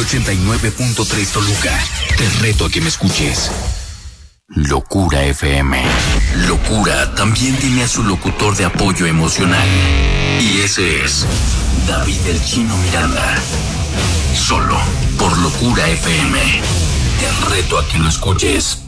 89.3 Toluca. Te reto a que me escuches. Locura FM. Locura también tiene a su locutor de apoyo emocional. Y ese es David el Chino Miranda. Solo por Locura FM. Te reto a que lo escuches.